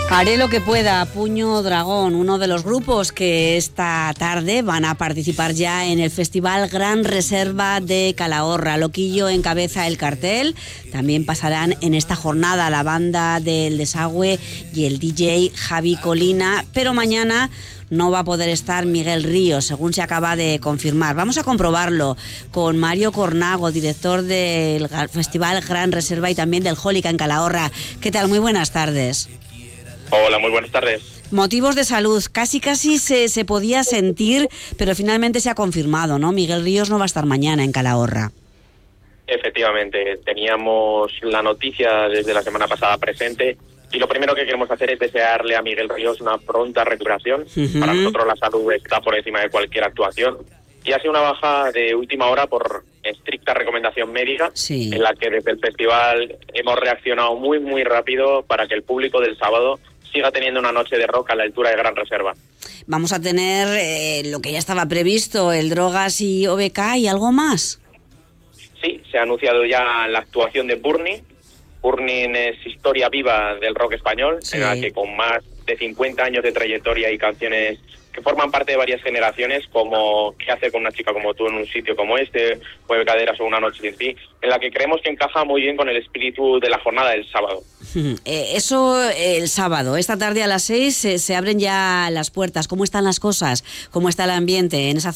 Haré lo que pueda, Puño Dragón, uno de los grupos que esta tarde van a participar ya en el Festival Gran Reserva de Calahorra. Loquillo encabeza el cartel. También pasarán en esta jornada la banda del Desagüe y el DJ Javi Colina, pero mañana no va a poder estar Miguel Ríos, según se acaba de confirmar. Vamos a comprobarlo con Mario Cornago, director del Festival Gran Reserva y también del Jólica en Calahorra. ¿Qué tal? Muy buenas tardes. Hola, muy buenas tardes. Motivos de salud, casi se podía sentir, pero finalmente se ha confirmado, ¿no? Miguel Ríos no va a estar mañana en Calahorra. Efectivamente, teníamos la noticia desde la semana pasada presente y lo primero que queremos hacer es desearle a Miguel Ríos una pronta recuperación. Para nosotros la salud está por encima de cualquier actuación y ha sido una baja de última hora por estricta recomendación médica, sí, en la que desde el festival hemos reaccionado muy rápido para que el público del sábado siga teniendo una noche de rock a la altura de Gran Reserva. Vamos a tener lo que ya estaba previsto, el Drogas y OBK y algo más. Sí, se ha anunciado ya la actuación de Burning. Burning es historia viva del rock español, sí, en la que con más de 50 años de trayectoria y canciones que forman parte de varias generaciones, como ¿Qué hace con una chica como tú en un sitio como este?, Mueve caderas o Una noche sin ti, en la que creemos que encaja muy bien con el espíritu de la jornada del sábado. Eso el sábado, esta tarde a las 6 se abren ya las puertas. ¿Cómo están las cosas? ¿Cómo está el ambiente en esa